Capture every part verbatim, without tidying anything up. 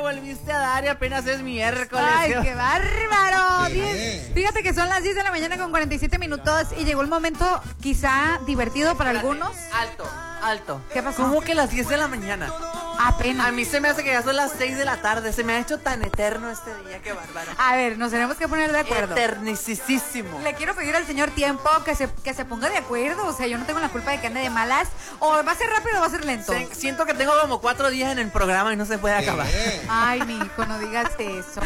volviste a dar y apenas es miércoles. ¡Ay, qué bárbaro! diez, fíjate que son las diez de la mañana con cuarenta y siete minutos y llegó el momento quizá divertido para Espérate, algunos. Alto, alto. ¿Qué pasó? ¿Cómo que las diez de la mañana? Apenas. A mí se me hace que ya son las seis de la tarde. Se me ha hecho tan eterno este día, qué bárbaro. A ver, nos tenemos que poner de acuerdo. Eternicísimo. Le quiero pedir al señor tiempo que se, que se ponga de acuerdo. O sea, yo no tengo la culpa de que ande de malas. O va a ser rápido o va a ser lento. Se- siento que tengo como cuatro días en el programa y no se puede acabar. Ay, mijo, no digas eso.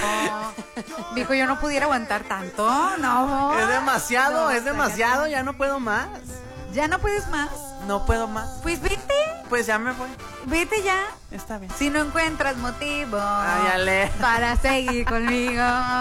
Mijo, yo no pudiera aguantar tanto. No. Es demasiado, No, es demasiado. sácate. Ya no puedo más. ¿Ya no puedes más? No puedo más. Pues vete. Pues ya me voy. Vete ya. Está bien. Si no encuentras motivo Ay, Ale. para seguir conmigo,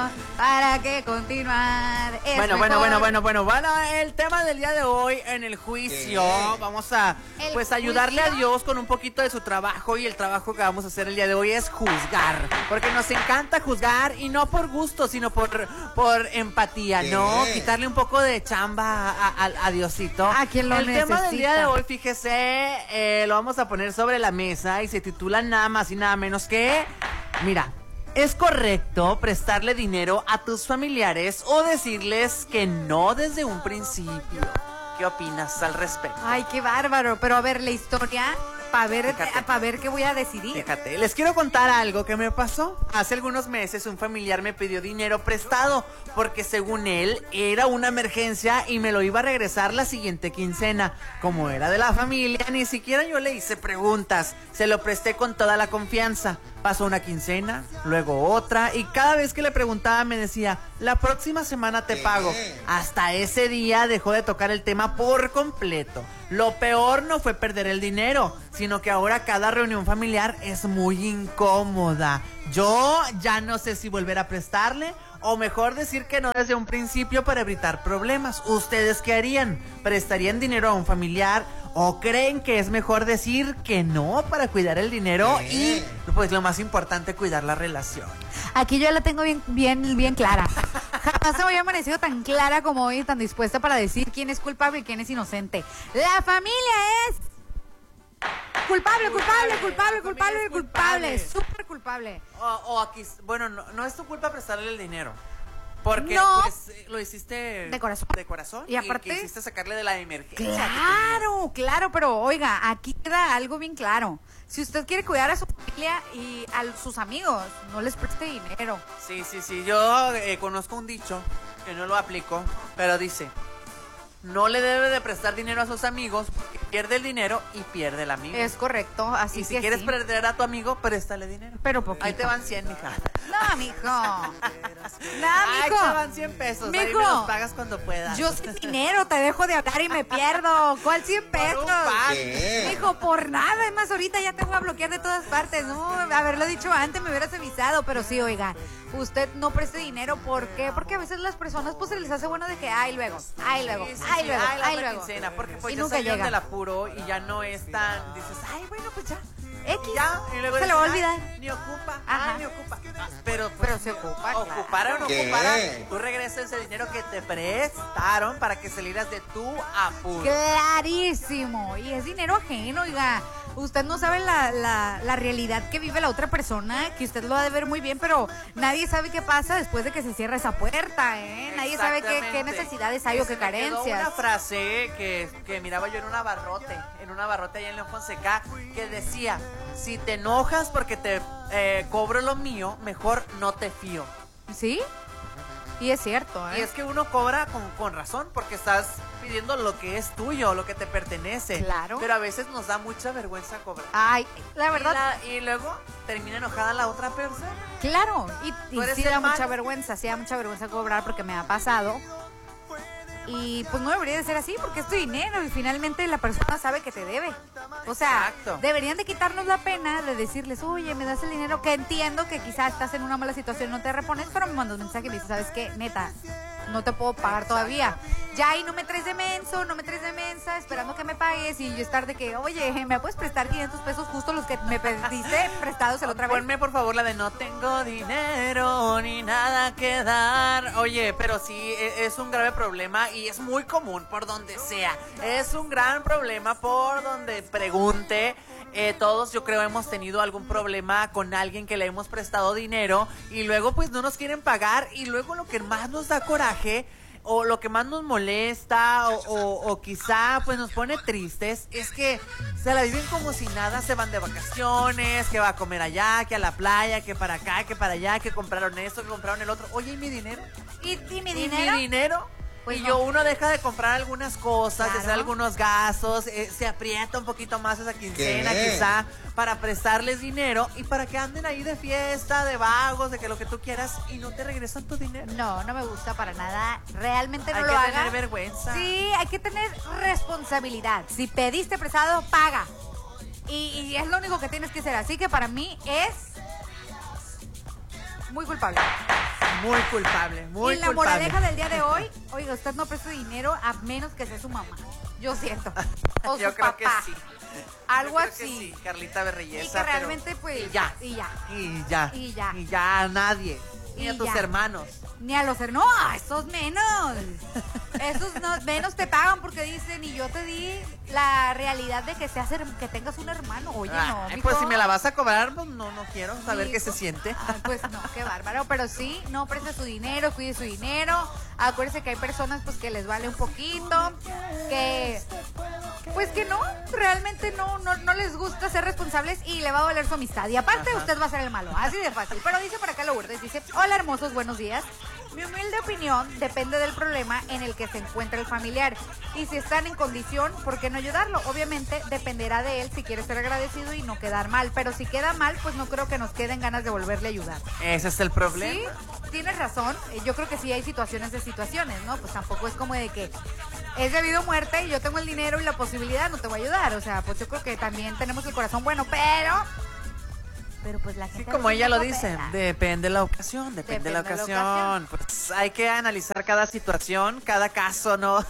para que continuar. Es Bueno, bueno, mejor. bueno, bueno, bueno. Bueno, el tema del día de hoy en el juicio. ¿Qué? Vamos a ¿El pues ayudarle juicio? a Dios con un poquito de su trabajo. Y el trabajo que vamos a hacer el día de hoy es juzgar. Porque nos encanta juzgar y no por gusto, sino por, por empatía, ¿Qué? ¿no? Quitarle un poco de chamba a, a- a Diosito. A quien lo El tema del día necesita. de hoy, fíjese, eh, lo vamos a poner sobre la mesa y se titula nada más y nada menos que, mira, ¿es correcto prestarle dinero a tus familiares o decirles que no desde un principio? ¿Qué opinas al respecto? Ay, qué bárbaro. Pero a ver, la historia, para ver, Fíjate. para ver qué voy a decidir. Fíjate, les quiero contar algo que me pasó. Hace algunos meses un familiar me pidió dinero prestado porque según él era una emergencia y me lo iba a regresar la siguiente quincena. Como era de la familia, ni siquiera yo le hice preguntas. Se lo presté con toda la confianza. Pasó una quincena, luego otra y cada vez que le preguntaba me decía, la próxima semana te pago. Hasta ese día dejó de tocar el tema por completo. Lo peor no fue perder el dinero, sino que ahora cada reunión familiar es muy incómoda. Yo ya no sé si volver a prestarle o mejor decir que no desde un principio para evitar problemas. ¿Ustedes qué harían? ¿Prestarían dinero a un familiar o creen que es mejor decir que no para cuidar el dinero y pues lo más importante, cuidar la relación? Aquí yo la tengo bien, bien, bien clara. Jamás me había amanecido tan clara como hoy, tan dispuesta para decir quién es culpable y quién es inocente. La familia es culpable, culpable, culpable, culpable, culpable, súper culpable. O, o aquí, bueno, no, no es tu culpa prestarle el dinero. Porque No. pues, eh, lo hiciste De corazón. De corazón. Y aparte- quisiste sacarle de la emergencia. que Claro, claro, pero oiga, aquí queda algo bien claro. Si usted quiere cuidar a su familia y a sus amigos, no les preste dinero. tenía. Sí, sí, sí. Yo eh, conozco un dicho que no lo aplico, pero dice: no le debe de prestar dinero a sus amigos porque pierde el dinero y pierde el amigo. Es correcto, así y si que quieres sí. perder a tu amigo, préstale dinero. Pero poquito. Ahí te van cien, mija. No, mijo. No, Ahí mijo. te van cien pesos. Ahí Mijo. me los pagas cuando puedas. Yo sin dinero te dejo de hablar y me pierdo. ¿Cuál cien pesos? un pan. ¿Qué? Mijo, por nada. Además, ahorita ya te voy a bloquear de todas partes. No, haberlo dicho antes me hubieras avisado. Pero sí, oiga, usted no preste dinero. ¿Por qué? Porque a veces las personas pues se les hace bueno de que, ay, luego, ay, luego, Sí, sí, ay, sí, luego, ay, la ay, otra luego. quincena, porque pues Y ya nunca salieron llega. del apuro y ya no es tan, dices, ay, bueno, pues ya. X. Ya, y luego Se dices, le va a "Ay, olvidar. ni ocupa, Ajá. ah, ni ocupa. Ah, Pero, pues, Pero se ocupa, Ocupara o no ¿Qué? ocupara, tú regresas ese dinero que te prestaron para que salieras de tu apuro. Clarísimo. Y es dinero ajeno, oiga. Usted no sabe la, la, la realidad que vive la otra persona, que usted lo ha de ver muy bien, pero nadie sabe qué pasa después de que se cierra esa puerta, ¿eh? Nadie sabe qué, qué Exactamente. necesidades hay o qué Se me quedó carencias. una frase que, que miraba yo en un abarrote, en un abarrote allá en León Fonseca, que decía, si te enojas porque te eh, cobro lo mío, mejor no te fío. ¿Sí? Y es cierto, ¿eh? Y es que uno cobra con, con razón porque estás pidiendo lo que es tuyo, lo que te pertenece. Claro. Pero a veces nos da mucha vergüenza cobrar. Ay, la verdad, Y, la- y luego termina enojada la otra persona. claro. Y, y Tú eres sí el da mal. mucha vergüenza, sí da mucha vergüenza cobrar porque me ha pasado. Y pues no debería de ser así porque es tu dinero y finalmente la persona sabe que te debe. O sea, Exacto. deberían de quitarnos la pena de decirles, oye, me das el dinero, que entiendo que quizás estás en una mala situación y no te repones, pero me mandas un mensaje y me dices, ¿sabes qué? Neta, no te puedo pagar todavía. Ya, y no me traes de menso, no me traes de mensa, esperando que me pagues y yo estar de que, oye, ¿me puedes prestar quinientos pesos justo los que me pediste prestados el otra vez? Ponme por favor la de no tengo dinero ni nada que dar. Oye, pero sí, e- es un grave problema y es muy común por donde sea. Es un gran problema por donde pregunte. Eh, todos yo creo hemos tenido algún problema con alguien que le hemos prestado dinero y luego pues no nos quieren pagar y luego lo que más nos da coraje o lo que más nos molesta o, o, o quizá pues nos pone tristes es que se la viven como si nada, se van de vacaciones, que va a comer allá, que a la playa, que para acá, que para allá, que compraron esto, que compraron el otro. Oye, ¿y mi dinero? ¿Y, y mi ¿Y dinero? mi dinero? Pues y no. yo uno deja de comprar algunas cosas, Claro. de hacer algunos gastos, eh, se aprieta un poquito más esa quincena ¿Qué? quizá para prestarles dinero y para que anden ahí de fiesta, de vagos, de que lo que tú quieras y no te regresan tu dinero. No, no me gusta para nada. Realmente no Hay lo que haga. tener vergüenza. Sí, hay que tener responsabilidad. Si pediste prestado, paga. Y, y es lo único que tienes que hacer. Así que para mí es muy culpable. Muy culpable, muy y la culpable. moraleja del día de hoy, oiga, usted no preste dinero a menos que sea su mamá. Yo siento. O Yo su creo papá. que sí. Algo Yo creo que así. sí, Carlita Berreyesa. Y que pero- realmente, pues, Y ya. y ya. Y ya. Y ya. Y ya a nadie. Ni Y a tus ya. hermanos. Ni a los hermanos. No, a esos menos. Esos no, menos te pagan porque dicen, y yo te di la realidad de que seas her- que tengas un hermano. Oye, no, Ay, mijo. pues si me la vas a cobrar, pues no, no quiero saber qué Mijo. se siente. Ay, pues no, qué bárbaro. Pero sí, no preste su dinero, cuide su dinero. Acuérdese que hay personas pues que les vale un poquito, que pues que no, realmente no, no, no les gusta ser responsables y le va a valer su amistad. Y aparte Ajá. usted va a ser el malo, así de fácil. Pero dice por acá Lourdes, dice, hola hermosos, buenos días. Mi humilde opinión depende del problema en el que se encuentra el familiar. Y si están en condición, ¿por qué no ayudarlo? Obviamente dependerá de él si quiere ser agradecido y no quedar mal. Pero si queda mal, pues no creo que nos queden ganas de volverle a ayudar. Ese es el problema. Sí, tienes razón. Eh, Yo creo que sí hay situaciones de situaciones, ¿no? Pues tampoco es como de que es debido a muerte y yo tengo el dinero y la posibilidad, no te voy a ayudar. O sea, pues yo creo que también tenemos el corazón bueno, pero... Pero pues la Sí, gente... como a veces ella no lo dice, coopera. depende la ocasión, depende, la Depende ocasión. la ocasión. Pues hay que analizar cada situación, cada caso, ¿no?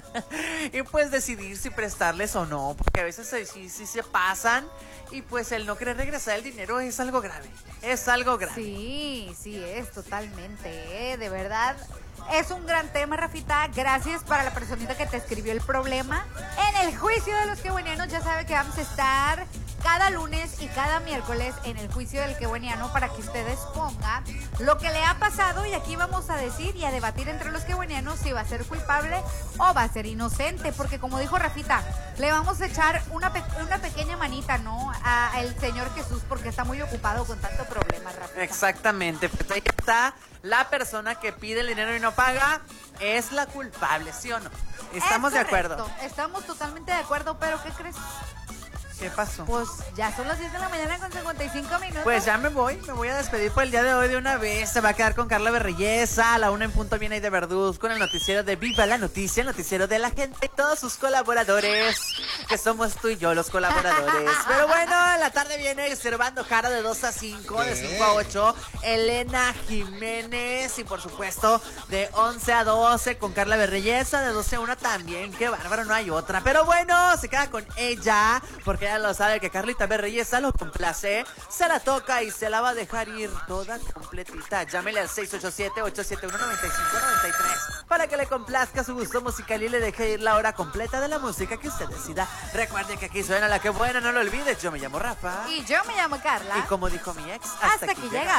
Y pues decidir si prestarles o no, porque a veces sí, sí, sí se pasan y pues el no querer regresar el dinero es algo grave, es algo grave. Sí, sí es, totalmente, ¿eh? De verdad. Es un gran tema, Rafita. Gracias para la personita que te escribió el problema. En el juicio de los quebuenianos ya sabe que vamos a estar cada lunes y cada miércoles en el juicio del quebueniano para que ustedes pongan lo que le ha pasado y aquí vamos a decir y a debatir entre los quebuenianos si va a ser culpable o va a ser inocente, porque como dijo Rafita, le vamos a echar una, pe- una pequeña manita, ¿no? A- al Señor Jesús porque está muy ocupado con tanto problema, Rafita. Exactamente, pues ahí está la persona que pide el dinero y no paga, es la culpable, ¿sí o no? Estamos Es de correcto, acuerdo. Estamos totalmente de acuerdo, pero ¿qué crees? ¿Qué pasó? Pues ya son las diez de la mañana con cincuenta y cinco minutos. Pues ya me voy, me voy a despedir por el día de hoy de una vez. Se va a quedar con Carla Berreyesa, a la una en punto viene ahí de Verduz, con el noticiero de Viva la Noticia, el noticiero de la gente y todos sus colaboradores, que somos tú y yo los colaboradores. Pero bueno, en la tarde viene Servando Jara de dos a cinco, de cinco a ocho, Elena Jiménez y por supuesto de once a doce con Carla Berreyesa, de doce a una también. Qué bárbaro, no hay otra. Pero bueno, se queda con ella, porque ya lo sabe que Carlita Berreyesa lo complace, se la toca y se la va a dejar ir toda completita. Llámele al seis ocho siete, ocho siete uno, nueve cinco nueve tres para que le complazca su gusto musical y le deje ir la hora completa de la música que usted decida. Recuerde que aquí suena la que buena, no lo olvides. Yo me llamo Rafa. Y yo me llamo Carla. Y como dijo mi ex, hasta, aquí llega.